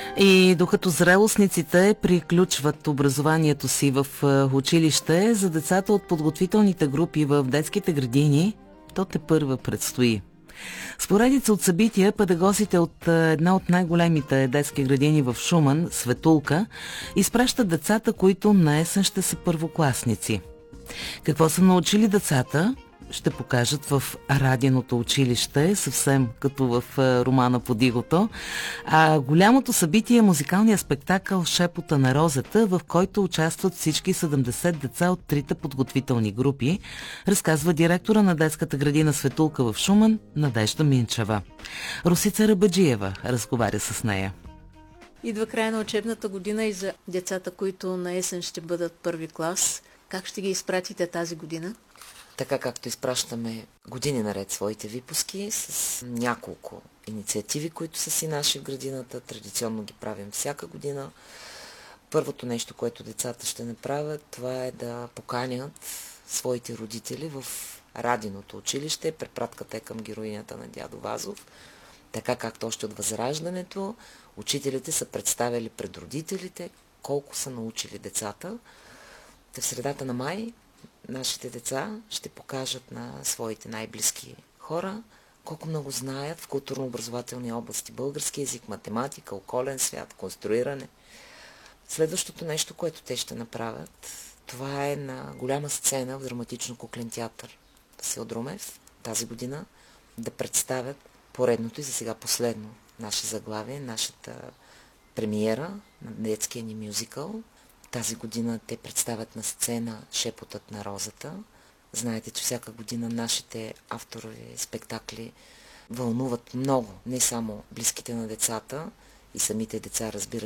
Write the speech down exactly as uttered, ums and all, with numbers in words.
И докато зрелостниците приключват образованието си в училище, за децата от подготвителните групи в детските градини, то тепърва предстои. С поредица от събития, педагозите от една от най-големите детски градини в Шуман, Светулка, изпращат децата, които на есен ще са първокласници. Какво са научили децата, ще покажат в Радиното училище, съвсем като в романа Под игото. А голямото събитие е музикалният спектакъл "Шепота на розата", в който участват всички седемдесет деца от трите подготвителни групи, разказва директора на детската градина Светулка в Шуман, Надежда Минчева. Росица Рабаджиева разговаря с нея. Идва края на учебната година и за децата, които на есен ще бъдат първи клас. Как ще ги изпратите тази година? Така както изпращаме години наред своите випуски с няколко инициативи, които са си наши в градината. Традиционно ги правим всяка година. Първото нещо, което децата ще направят, това е да поканят своите родители в Радиното училище. Препратката е към героинята на дядо Вазов. Така както още от Възраждането, учителите са представили пред родителите колко са научили децата. В средата на май нашите деца ще покажат на своите най-близки хора колко много знаят в културно-образователни области: български език, математика, околен свят, конструиране. Следващото нещо, което те ще направят, това е на голяма сцена в Драматично-куклен театър Васил Друмев тази година да представят поредното и за сега последно наше заглавие, нашата премиера на детския ни мюзикъл. Тази година те представят на сцена "Шепотът на розата". Знаете, че всяка година нашите авторови спектакли вълнуват много, не само близките на децата и самите деца, разбира